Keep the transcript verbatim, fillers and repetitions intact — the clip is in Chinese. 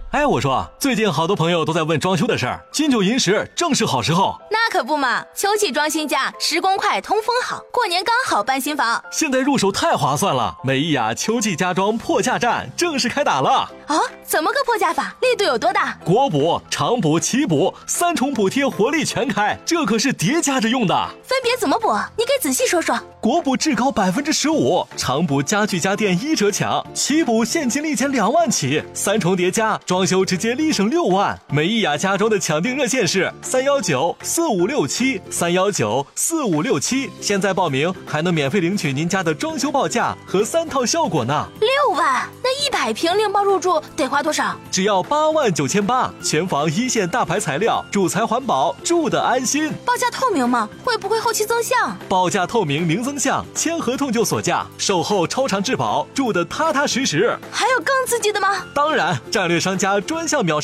哎，我说，最近好多朋友都在问装修的事儿，金九银十正是好时候。 那可不嘛，秋季装新家，施工快，通风好，过年刚好搬新房。 现在入手太划算了，美意雅秋季家装破价战正式开打了。 啊，怎么个破价法？力度有多大？ 国补、长补、奇补三重补贴，活力全开，这可是叠加着用的。 分别怎么补？你给仔细说说。 国补至高百分之十五，长补家具家电一折抢，奇补现金立减两万起，三重叠加，装修直接立省六万。美意雅家装的抢订热线是三幺九四五六七三幺九四五六七，现在报名还能免费领取您家的装修报价和三套效果呢。 六万，那一百平另包入住得花多少？ 只要八万九千八，全房一线大牌材料，主材环保，住得安心。 报价透明吗？会不会后期增项？ 报价透明零增项，签合同就锁价，售后超长质保，住得踏踏实实。 还有更刺激的吗？ 当然，战略商家专项秒